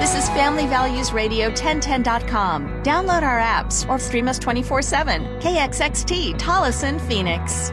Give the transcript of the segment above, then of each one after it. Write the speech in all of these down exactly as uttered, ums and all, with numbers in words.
This is Family Values Radio ten ten dot com. Download our apps or stream us twenty-four seven. K X X T, Tolleson, Phoenix.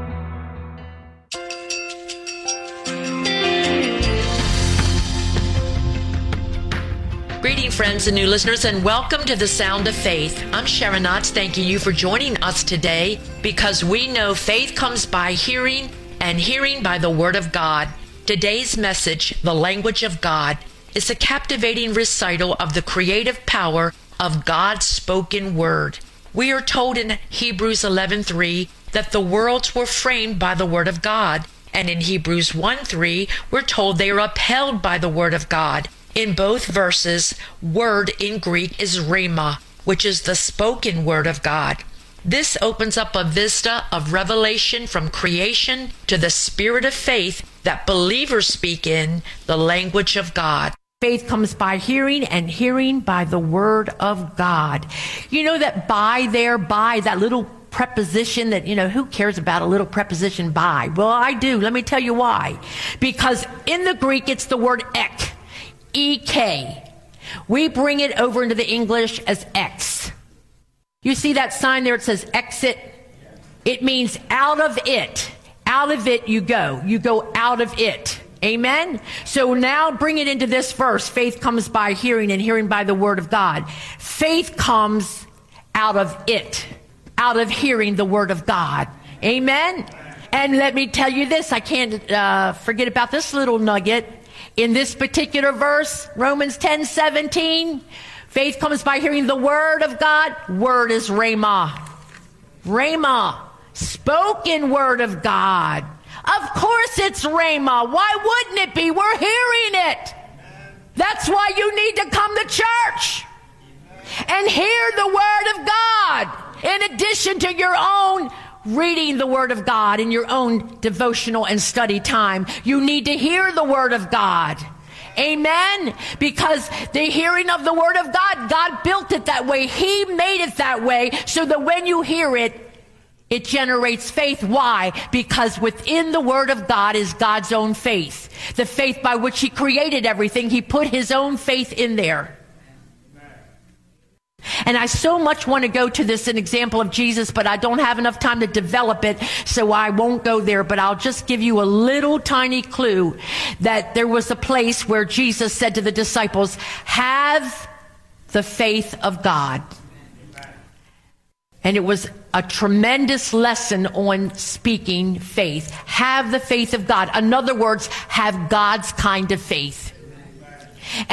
Greeting, friends and new listeners, and welcome to The Sound of Faith. I'm Sharon Knotts, thanking you for joining us today, because we know faith comes by hearing, and hearing by the Word of God. Today's message, The Language of God, is a captivating recital of the creative power of God's spoken word. We are told in Hebrews eleven three that the worlds were framed by the Word of God, and in Hebrews one three we're told they are upheld by the Word of God. In both verses, word in Greek is rhema, which is the spoken word of God. This opens up a vista of revelation from creation to the spirit of faith that believers speak in, the language of God. Faith comes by hearing, and hearing by the word of God. You know that by there, by, that little preposition that, you know, who cares about a little preposition by? Well, I do. Let me tell you why. Because in the Greek, it's the word ek, E K. We bring it over into the English as X. You see that sign there? It says exit. It means out of it. Out of it you go. You go out of it. Amen? So now bring it into this verse. Faith comes by hearing, and hearing by the word of God. Faith comes out of it. Out of hearing the word of God. Amen? And let me tell you this. I can't uh, forget about this little nugget. In this particular verse, Romans ten seventeen, faith comes by hearing the word of God. Word is rhema. Rhema. Spoken word of God. Of course it's rhema. Why wouldn't it be? We're hearing it. That's why you need to come to church and hear the word of God, in addition to your own reading the word of God in your own devotional and study time. You need to hear the word of God. Amen? Because the hearing of the word of God, God built it that way. He made it that way so that when you hear it, it generates faith. Why? Because within the word of God is God's own faith. The faith by which he created everything. He put his own faith in there. And I so much want to go to this an example of Jesus, but I don't have enough time to develop it, so I won't go there. But I'll just give you a little tiny clue that there was a place where Jesus said to the disciples, have the faith of God. And it was a tremendous lesson on speaking faith. Have the faith of God. In other words, have God's kind of faith.